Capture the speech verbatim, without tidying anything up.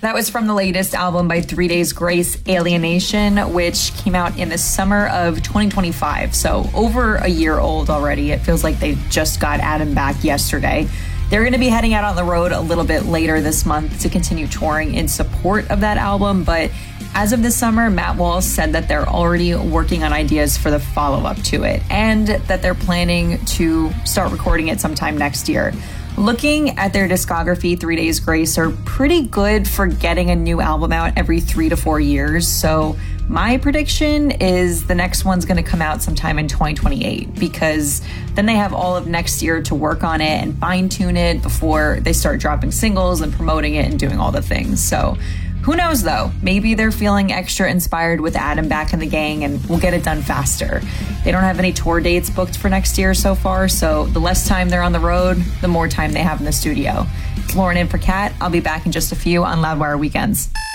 That was from the latest album by Three Days Grace, Alienation, which came out in the summer of twenty twenty-five. So over a year old already. It feels like they just got Adam back yesterday. They're going to be heading out on the road a little bit later this month to continue touring in support of that album. But as of this summer, Matt Walsh said that they're already working on ideas for the follow-up to it and that they're planning to start recording it sometime next year. Looking at their discography, Three Days Grace are pretty good for getting a new album out every three to four years. So my prediction is the next one's going to come out sometime in twenty twenty-eight, because then they have all of next year to work on it and fine-tune it before they start dropping singles and promoting it and doing all the things. So who knows, though? Maybe they're feeling extra inspired with Adam back in the gang and we'll get it done faster. They don't have any tour dates booked for next year so far, so the less time they're on the road, the more time they have in the studio. It's Lauren in for Kat. I'll be back in just a few on Loudwire Weekends.